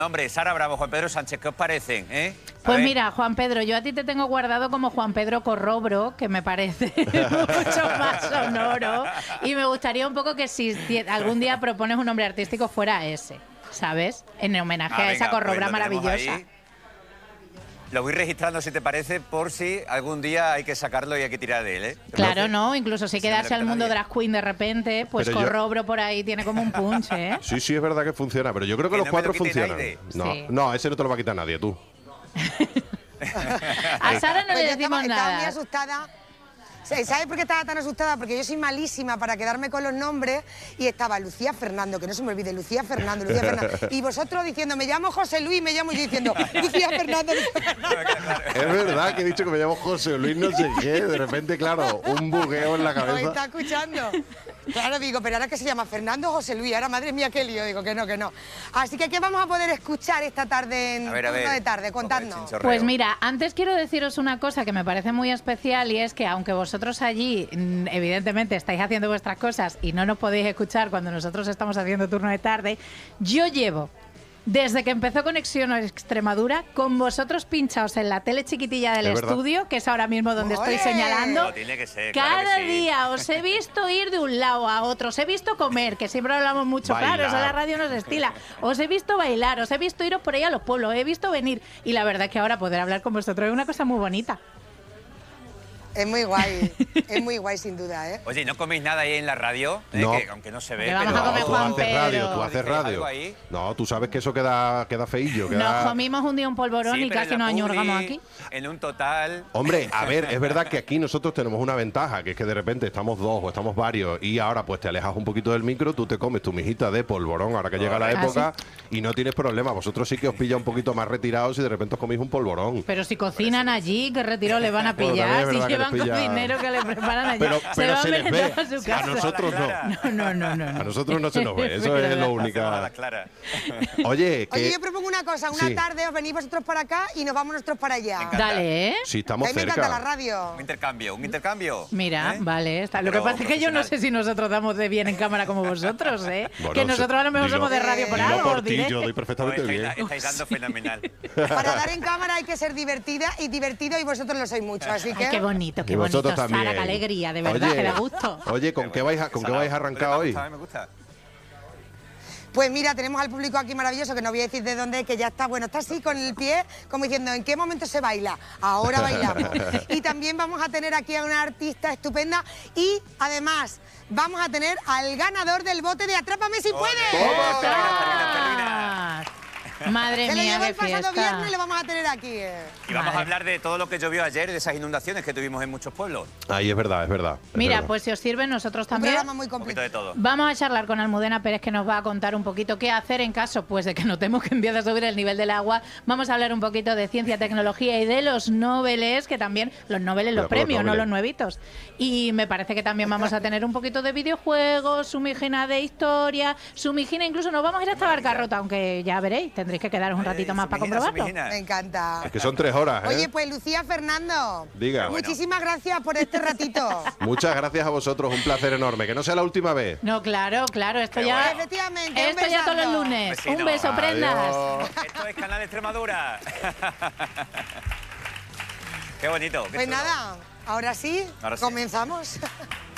Hombre, Sara Bravo, Juan Pedro Sánchez, ¿qué os parecen? Pues mira, Juan Pedro, yo a ti te tengo guardado como Juan Pedro Corrobro, que me parece mucho más sonoro. Y me gustaría un poco que si algún día propones un nombre artístico fuera ese, ¿sabes? En homenaje a esa Corrobra pues maravillosa. Lo voy registrando, si te parece, por si algún día hay que sacarlo y hay que tirar de él, Claro, no, incluso si quedase al mundo drag queen de repente, pues pero Corrobro por ahí tiene como un punch, ¿eh? Sí, es verdad que funciona, pero yo creo que los cuatro funcionan. No, ese no te lo va a quitar nadie, tú. A Sara no le decimos nada. Estaba muy asustada. ¿Sabes por qué estaba tan asustada? Porque yo soy malísima para quedarme con los nombres y estaba Lucía Fernando, que no se me olvide, Lucía Fernando. Y vosotros diciendo, me llamo José Luis, me llamo yo diciendo, Lucía Fernando. Es verdad que he dicho que me llamo José Luis no sé qué, de repente, claro, un bugueo en la cabeza. ¿Me está escuchando? Claro, digo, pero ahora que se llama Fernando José Luis, ahora madre mía, qué lío, digo que no. Así que, ¿qué vamos a poder escuchar esta tarde en turno de tarde? Contadnos. Pues mira, antes quiero deciros una cosa que me parece muy especial y es que aunque vosotros allí, evidentemente, estáis haciendo vuestras cosas y no nos podéis escuchar cuando nosotros estamos haciendo turno de tarde, yo llevo desde que empezó Conexión Extremadura, con vosotros pinchaos en la tele chiquitilla del estudio, que es ahora mismo donde estoy señalando. No, tiene que ser, cada día os he visto ir de un lado a otro, os he visto comer, que siempre hablamos mucho, bailar. claro, eso la radio nos estila. Os he visto bailar, os he visto iros por ahí a los pueblos, os he visto venir. Y la verdad es que ahora poder hablar con vosotros es una cosa muy bonita. Es muy guay sin duda, ¿eh? Oye, ¿no coméis nada ahí en la radio? No. Que, aunque no se ve, vamos a comer, tú Juan haces Pedro. radio, tú haces radio. No, tú sabes que eso queda feillo. Nos comimos un día un polvorón y casi nos añurgamos aquí. En un total... Hombre, a ver, es verdad que aquí nosotros tenemos una ventaja, que es que de repente estamos dos o estamos varios y ahora pues te alejas un poquito del micro, tú te comes tu mijita de polvorón ahora que llega la época y no tienes problema. Vosotros sí que os pilla un poquito más retirados y de repente os coméis un polvorón. Pero si cocinan allí, ¿qué retiro le van a pillar? Si llevan cocinero que le preparan allá. Pero se les ve. A su casa. A nosotros no. No. A nosotros no se nos ve. Eso es lo único. Oye, yo propongo una cosa. Una tarde os venís vosotros para acá y nos vamos nosotros para allá. Dale, ¿eh? Sí, estamos cerca. Me encanta la radio. Un intercambio. Mira, vale. Lo que pasa es que yo no sé si nosotros damos de bien en cámara como vosotros, ¿eh? Bueno, que nosotros a lo mejor somos de radio por algo. Por ti, yo doy perfectamente bien. Estáis dando fenomenal. Para dar en cámara hay que ser divertido y vosotros lo sois mucho, así que... Ay, qué bonito, y vosotros Sara, también. qué alegría, de verdad, que da gusto. Oye, ¿con qué vais a arrancar hoy? Me gusta. Pues mira, tenemos al público aquí maravilloso, que no voy a decir de dónde, que ya está, bueno, está así con el pie, como diciendo, ¿en qué momento se baila? Ahora bailamos. Y también vamos a tener aquí a una artista estupenda y, además, vamos a tener al ganador del bote de Atrápame si puedes. Madre mía, se lo llevó el qué pasado fiesta. viernes y lo vamos a tener aquí. Y vamos a hablar de todo lo que llovió ayer y de esas inundaciones que tuvimos en muchos pueblos. Ahí es verdad. Mira, pues si os sirve, nosotros también. Un programa muy completo. De todo. Vamos a charlar con Almudena Pérez, que nos va a contar un poquito qué hacer en caso pues de que notemos que empieza a subir el nivel del agua. Vamos a hablar un poquito de ciencia, tecnología y de los noveles, que también los noveles, los premios, no los nuevitos. Y me parece que también vamos a tener un poquito de videojuegos, su mijina de historia, su mijina, incluso nos vamos a ir hasta Barcarrota, aunque ya veréis, tendréis que quedaros un ratito más para comprobarlo. Me encanta. Es que son 3 horas, ¿eh? Oye, pues Lucía Fernando, diga. Muchísimas gracias por este ratito. Muchas gracias a vosotros, un placer enorme. Que no sea la última vez. No, claro, esto ya... Efectivamente, esto ya todos los lunes. Un beso, prendas. Esto es Canal Extremadura. Qué bonito. Pues nada, ahora sí, comenzamos.